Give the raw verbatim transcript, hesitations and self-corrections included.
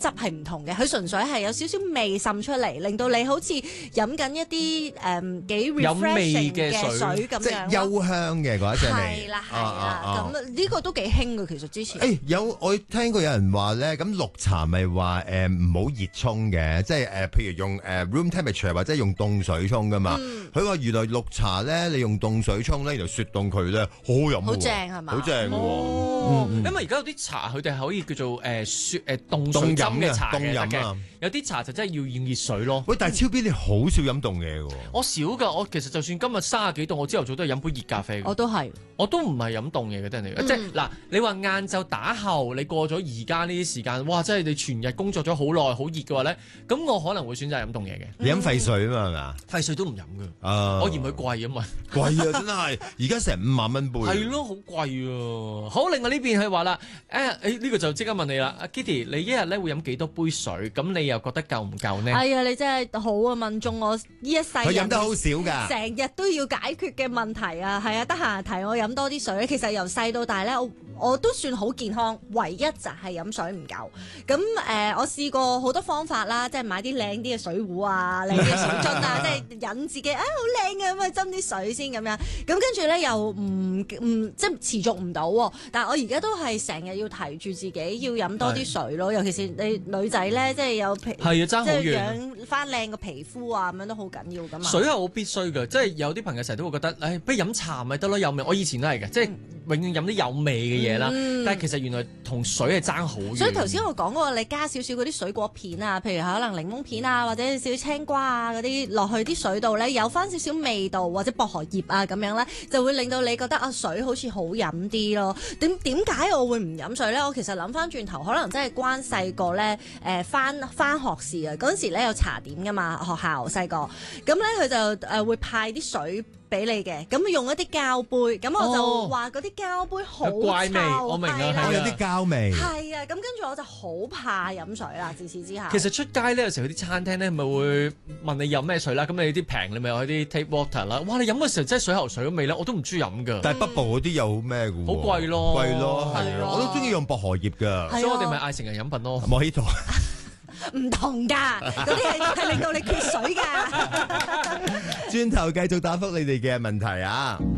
汁係唔同嘅，佢純粹係有少少味滲出嚟，令到你好似飲緊一啲誒幾 refreshing 嘅水咁樣， 即係幽香嘅嗰一隻味。 係啦係啦，咁呢個都幾興嘅其實之前。 誒有我聽過有人話咧，咁綠茶咪話誒唔好熱沖嘅，即係誒譬如用誒 room temperature 或者用凍水沖噶嘛。佢話原來綠茶咧，你用凍水沖咧，然後雪凍佢咧，好好飲喎。 好正係嘛？ 好正喎。 哦，因為而家有啲茶佢哋係可以叫做誒雪誒凍水飲嘅茶嘅， 凍飲啊。 有啲茶就真係要用熱水咯。 喂，但係超標你好少飲凍嘢嘅喎。 我少㗎，我其實就算今日三十幾度，我朝頭早都係飲杯熱咖啡。 我都係， 我都唔係飲凍嘢嘅，真係。即係嗱，你話晏晝打後，你過咗而家呢啲時間，哇！真係你全日工作咗好耐，好熱嘅話咧，咁我可能會選擇飲凍嘢嘅。 你飲沸水啊嘛係嘛？ 沸水都唔飲㗎， 啊， 我嫌佢貴啊嘛。 貴啊，真係！而家成五萬蚊杯。 係咯，好貴啊！好，另外呢邊佢話啦，誒誒呢個就即刻問你啦，阿 Kitty，你一日咧會飲幾多杯水？咁你又覺得夠唔夠呢？ 係啊，你真係好啊，問中我呢一世人。 佢飲得好少㗎， 成日都要解決嘅問題啊，係啊，得閒提我飲多啲水。其實由細到大咧，我我都算好健康，唯一就係飲水唔夠。咁誒、呃，我試過好多方法啦，即係買啲靚啲嘅水壺啊，靚啲嘅水樽啊，即係引自己啊好靚嘅咁啊，斟啲水先咁樣。咁跟住咧又唔唔即係持續唔到喎。但係我而家都係成日要提住自己要飲多啲水咯，尤其是你女仔咧，即係有皮係啊，爭好遠， 即係養翻靚個皮膚啊，咁樣都好緊要噶嘛。 水係好必須嘅，即係有啲朋友成日都會覺得，誒，不如飲茶咪得咯，有味。我以前都係嘅，即係永遠飲啲有味嘅嘢啦。嗯、但係其實原來同水係爭好遠。所以頭先我講過，你加少少嗰啲水果片啊，譬如可能檸檬片啊，或者少少青瓜啊嗰啲落去啲水度咧，有翻少少味道，或者薄荷葉啊咁樣咧，就會令到你覺得啊水好似好飲啲咯。點點解我會唔飲水咧？我其實諗翻轉頭，可能真係關細個咧誒翻翻學事啊。嗰陣時咧有茶點噶嘛，學校細個咁咧佢就誒會派啲水俾你嘅，咁用一啲膠杯，咁我就話嗰啲膠杯好怪味，我明啊， 我有啲膠味。 係啊，咁跟住我就好怕飲水啦，自此之下。 其實出街咧，有時候啲餐廳咧咪會問你飲咩水啦，咁你啲平你咪有啲 take water 啦。哇！你飲嘅時候真係水喉水嘅味咧，我都唔中意飲㗎。 但係 bubble 嗰啲又咩嘅喎？ 好貴咯， 貴咯，係啊，我都中意用薄荷葉㗎， 所以我哋咪嗌成人飲品咯。 莫希托唔同㗎，嗰啲係係令到你缺水㗎。 轉頭繼續答覆你哋嘅問題啊！